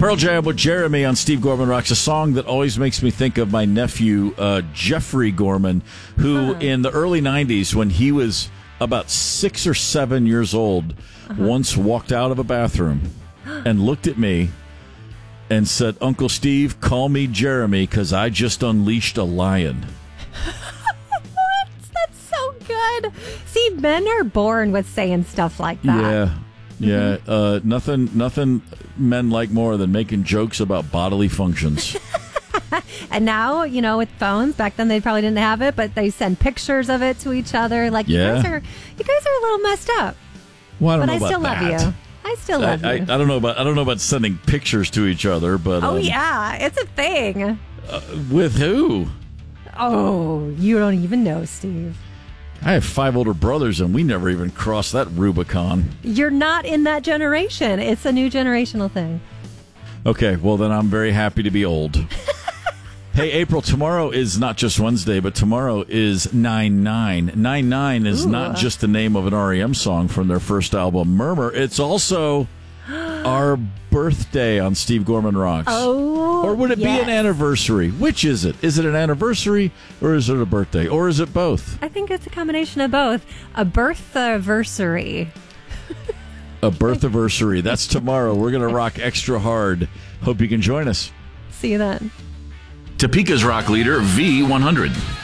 Pearl Jam with Jeremy on Steve Gorman Rocks, a song that always makes me think of my nephew, Jeffrey Gorman, who in the early 90s, when he was about 6 or 7 years old, once walked out of a bathroom and looked at me and said, "Uncle Steve, call me Jeremy because I just unleashed a lion." What? That's so good. See, men are born with saying stuff like that. Yeah. Nothing men like more than making jokes about bodily functions. And now, with phones, back then they probably didn't have it, but they send pictures of it to each other. Like, you guys are a little messed up. Well, I don't know but I about still that. love you. I still love you. I don't know about sending pictures to each other, but oh yeah, it's a thing. With who? Oh, you don't even know, Steve. I have 5 older brothers, and we never even crossed that Rubicon. You're not in that generation. It's a new generational thing. Okay, well, then I'm very happy to be old. Hey, April, tomorrow is not just Wednesday, but tomorrow is 9/9. 9/9 is not just the name of an REM song from their first album, Murmur. It's also our birthday on Steve Gorman Rocks. Oh, or would it be an anniversary? Which is it? Is it an anniversary or is it a birthday? Or is it both? I think it's a combination of both. A birth-anniversary. A birth-anniversary. That's tomorrow. We're going to rock extra hard. Hope you can join us. See you then. Topeka's rock leader, V100.